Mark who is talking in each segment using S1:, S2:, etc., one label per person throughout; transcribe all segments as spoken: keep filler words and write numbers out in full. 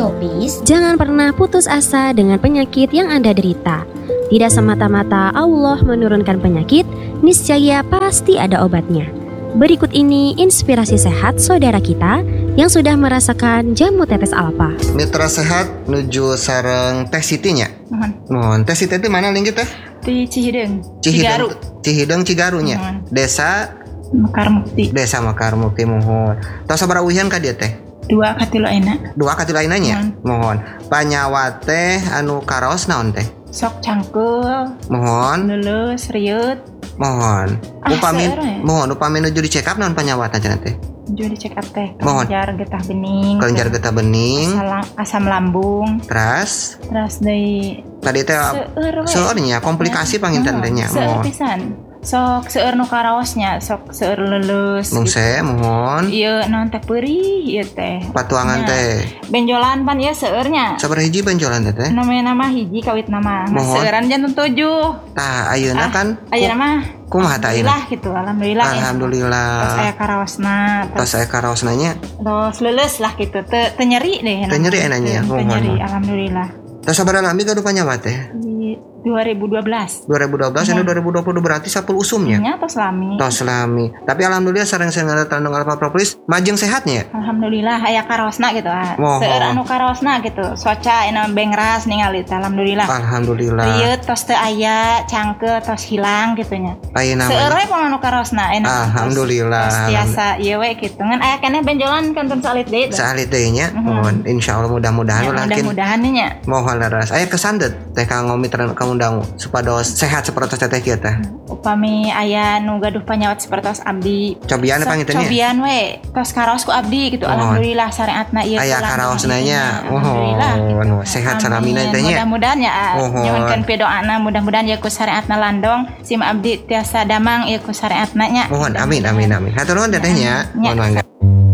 S1: Radiopis,
S2: jangan pernah putus asa dengan penyakit yang Anda derita. Tidak semata-mata Allah menurunkan penyakit, niscaya pasti ada obatnya. Berikut ini inspirasi sehat saudara kita yang sudah merasakan jamu tetes alfa.
S3: Mitra sehat nuju sareng Teh Sitinya.
S4: Mohon.
S3: Mohon. Teh Siti itu mana lingkit teh?
S4: Di Cihideng.
S3: Cihideng. Cihideng Cigarunya.
S4: Mohon.
S3: Desa
S4: Mekar Mukti.
S3: Desa Mekar Mukti. Mohon. Tos sabaraha uhian ka dieu teh?
S4: Dua katilu ayeuna.
S3: Dua katilu ayeuna nya.
S4: Mohon.
S3: Mohon. Panyawa teh anu karaos naon teh?
S4: Sok cangkeul,
S3: Mohon.
S4: leuleus, rieut.
S3: Mohon.
S4: Ah,
S3: Upami
S4: seueur we.
S3: mohon upami nuju di check up naon panyawatan cenah teh?
S4: Juga di check up teh.
S3: Mohon.
S4: Kelenjar getah bening.
S3: Kelenjar getah bening.
S4: Asam, asam lambung.
S3: Teras
S4: Terus dari
S3: tadi teh
S4: seueur we.
S3: seurnya komplikasi panginten teh nya.
S4: Seueur
S3: Mohon.
S4: pisan. Sok seueur nu karaosnya, sok seueur leuleus.
S3: Mungse mohon.
S4: Ieu naon teh peurih ieu teh.
S3: Patuangan
S4: Nya.
S3: teh.
S4: Benjolan pan ieu seueurnya.
S3: Sabaraha hiji benjolan teh teh?
S4: Namanya nama hiji kawit nama.
S3: Mohon.
S4: Seueuran jantung tujuh.
S3: Tah ayeuna
S4: Ah,
S3: kan
S4: Ayeuna mah
S3: kumaha tah ayeuna?
S4: alhamdulillah gitu, alhamdulillah. ya.
S3: Alhamdulillah.
S4: Terus aya karaosna,
S3: Tos
S4: terus,
S3: aya karaosna nya.
S4: terus leuleus lah gitu. Teu teu nyeri deh.
S3: Teu nyeri enanya,
S4: Teu
S3: mohon.
S4: nyeri, alhamdulillah.
S3: Tos sabaraha lami gaduh panyawa teh?
S4: Di dua ribu dua belas.
S3: dua ribu dua belas
S4: Mohon.
S3: anu dua ribu dua puluh berarti sapuluh usumnya.
S4: Nya tos lami.
S3: Tos lami. Tapi alhamdulillah sareng saya tandung alfa propolis majeng sehatnya.
S4: Alhamdulillah aya karaosna gitu. ah.
S3: Mohon.
S4: Seueur anu karaosna gitu. Soca ina bengras ningali teh alhamdulillah.
S3: Alhamdulillah.
S4: Rieuh tos teu aya, cangkeul tos hilang gitu nya.
S3: Ayeuna
S4: Seueur
S3: mah.
S4: we pun anu karaosna enak.
S3: Alhamdulillah.
S4: Tos tiasa ieu we kitu. Ngan aya keneh benjolan kantun salit deui.
S3: Saalit deui nya.
S4: Mhm.
S3: Mohon insyaallah mudah-mudahan
S4: Ya,
S3: ulah
S4: mudah-mudahan nih nya.
S3: mohon laras. Aya kesan teh teh kanggo mitra kamu dangu supados sehat seperti teh kieu teh.
S4: Upami aya nu gaduh panyawat sapertos abdi.
S3: Cobian
S4: Sok
S3: panginten nya.
S4: cobian we tos karaos ku abdi gitu.
S3: Mohon.
S4: Alhamdulillah syariatna ieu.
S3: Aya
S4: pulang
S3: karaosna
S4: ini,
S3: nya.
S4: Alhamdulillah.
S3: Mohon.
S4: gitu.
S3: Sehat
S4: Amin.
S3: salamina teh nya.
S4: Mudah-mudahan ya
S3: Mohon.
S4: nyuwunkeun pidoana mudah-mudahan ya ku syariatna landong sim abdi tiasa damang ieu ku syariatna nya.
S3: Mohon amin amin amin. Hatur nuhun teteh nya.
S4: Nya.
S3: Mohon mangga.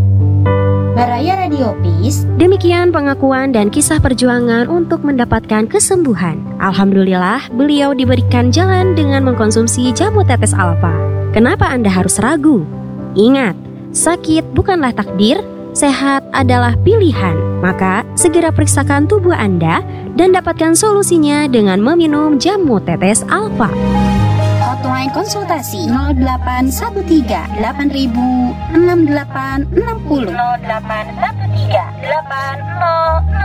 S1: Baraya Radiopis,
S2: Demikian pengakuan dan kisah perjuangan untuk mendapatkan kesembuhan. Alhamdulillah, beliau diberikan jalan dengan mengkonsumsi jamu tetes alfa. Kenapa Anda harus ragu? Ingat, sakit bukanlah takdir, sehat adalah pilihan. Maka, segera periksakan tubuh Anda dan dapatkan solusinya dengan meminum jamu tetes alfa.
S1: hotline konsultasi nol delapan satu tiga delapan ribu enam delapan enam nol. nol delapan satu tiga delapan nol